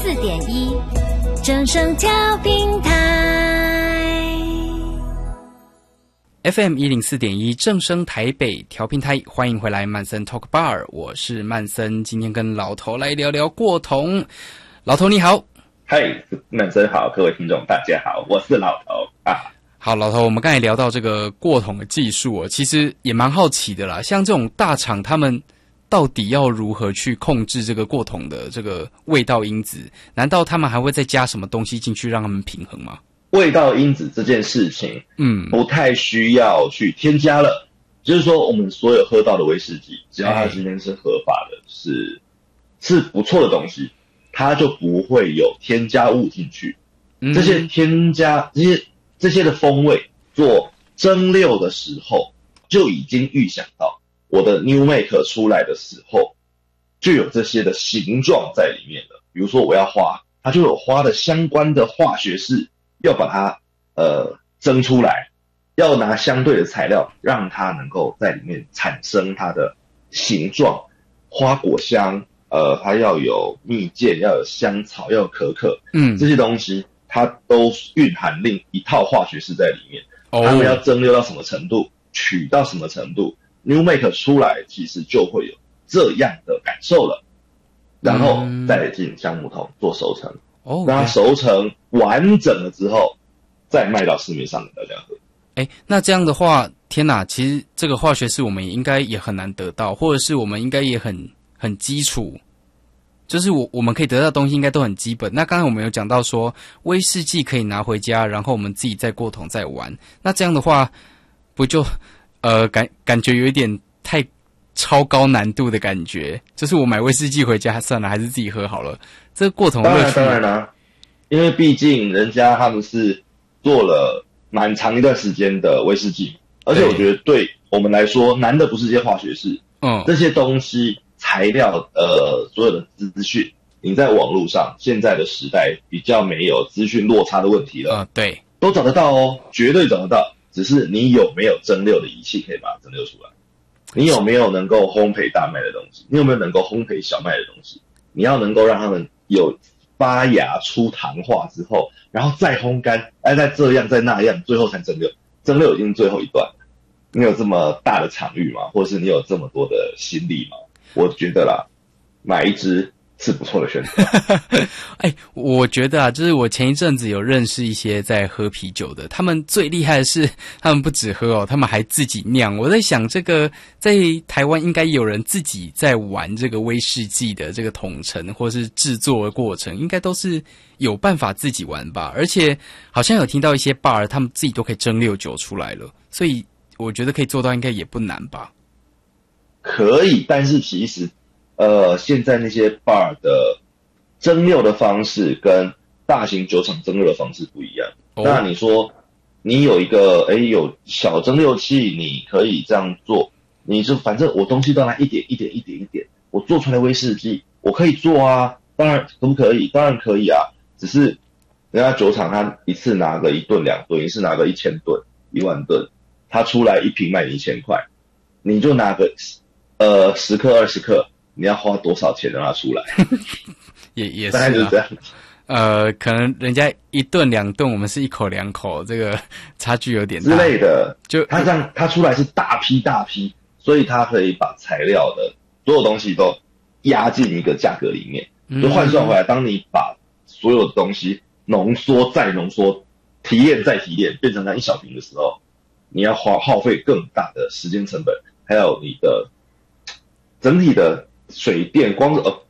104.1正声调频台 FM 104.1正声台北调频台，欢迎回来曼森 Talk Bar， 我是曼森，今天跟老头来聊聊过桶。老头你好。 嗨，曼森好，各位听众大家好，我是老头啊。 好，老头，我们刚才聊到这个过桶的技术其实也蛮好奇的啦。像这种大厂，他们到底要如何去控制这个过桶的这个味道因子？难道他们还会再加什么东西进去让他们平衡吗？ 味道因子这件事情，不太需要去添加了。就是说，我们所有喝到的威士忌，只要它今天是合法的，是不错的东西，它就不会有添加物进去。这些添加这些的风味做蒸馏的时候，就已经预想到我的 New Make 出来的时候就有这些的形状在里面了。比如说我要花，它就有花的相关的化学式要把它蒸出来，要拿相对的材料让它能够在里面产生它的形状。花果香它要有蜜饯，要有香草，要有可可，这些东西它都蕴含另一套化学式在里面。它们要蒸馏到什么程度，取到什么程度， New Make 出来其实就会有这样的感受了。然后再进橡木桶做熟成，让它熟成完整了之后再卖到市面上给大家喝。 那这样的话，天哪，其实这个化学式我们应该也很难得到，或者是我们应该也很基础，就是我们可以得到的东西应该都很基本。那刚才我们有讲到说威士忌可以拿回家，然后我们自己再过桶再玩，那这样的话不就感觉有一点太超高难度的感觉，就是我买威士忌回家算了，还是自己喝好了。这个过桶乐趣当然啦， 因为毕竟人家他们是做了蛮长一段时间的威士忌，而且我觉得对我们来说难的不是这些化学式，这些东西材料所有的资讯，你在网络上现在的时代比较没有资讯落差的问题了， 对， 都找得到哦，绝对找得到，只是你有没有蒸馏的仪器可以把它蒸馏出来，你有没有能够烘焙大麦的东西，你有没有能够烘焙小麦的东西，你要能够让他们有发芽出糖化之后，然后再烘干，再这样再那样，最后才蒸馏。蒸馏已经最后一段了。你有这么大的场域吗？或者是你有这么多的心力吗？我觉得啦，买一支是不错的选择。 我觉得就是我前一阵子有认识一些在喝啤酒的，他们最厉害的是他们不只喝他们还自己酿。我在想这个在台湾应该有人自己在玩这个威士忌的这个统称或是制作的过程，应该都是有办法自己玩吧。而且好像有听到一些 bar 他们自己都可以蒸馏酒出来了，所以我觉得可以做到应该也不难吧。 可以，但是其实现在那些 bar 的蒸馏的方式跟大型酒厂蒸馏的方式不一样。那你说你有一个有小蒸馏器，你可以这样做，你就反正我东西都拿一点一点一点一点，我做出来威士忌我可以做啊，当然可不可以？当然可以啊，只是人家酒厂他一次拿个1吨2吨，一次拿个1000吨1万吨，他出来一瓶卖你1000块，你就拿个10克20克，你要花多少钱让它出来？ 也是大概就是这样。 可能人家1吨2吨，我们是1口2口，这个差距有点大之类的。 就它这样，它出来是大批大批，所以它可以把材料的所有东西都压进一个价格里面。就换算回来，当你把所有的东西浓缩再浓缩，提炼再提炼，变成那一小瓶的时候，你要耗费更大的时间成本，还有你的整体的水电光